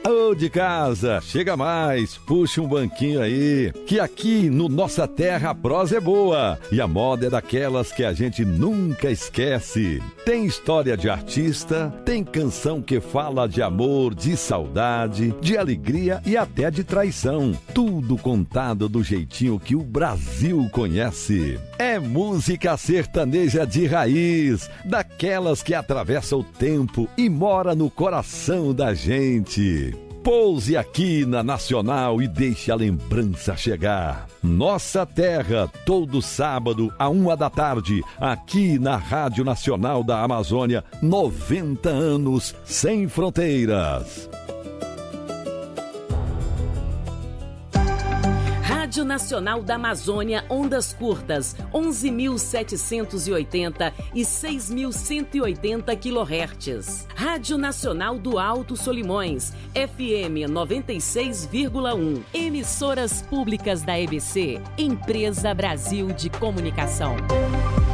Ô de casa, chega mais, puxa um banquinho aí, que aqui no Nossa Terra a prosa é boa e a moda é daquelas que a gente nunca esquece. Tem história de artista, tem canção que fala de amor, de saudade, de alegria e até de traição. Tudo contado do jeitinho que o Brasil conhece. É música sertaneja de raiz, daquelas que atravessa o tempo e mora no coração da gente. Pouse aqui na Nacional e deixe a lembrança chegar. Nossa Terra, todo sábado, à 13h, aqui na Rádio Nacional da Amazônia, 90 anos sem fronteiras. Rádio Nacional da Amazônia, ondas curtas, 11.780 e 6.180 kHz. Rádio Nacional do Alto Solimões, FM 96,1. Emissoras públicas da EBC, Empresa Brasil de Comunicação.